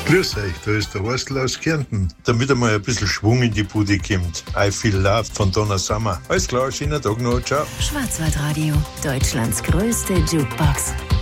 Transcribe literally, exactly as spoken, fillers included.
Grüß euch, da ist der Horstl aus Kärnten. Damit einmal ein bisschen Schwung in die Bude kommt. I Feel Love von Donna Summer. Alles klar, schönen Tag noch, ciao. Schwarzwaldradio, Deutschlands größte Jukebox.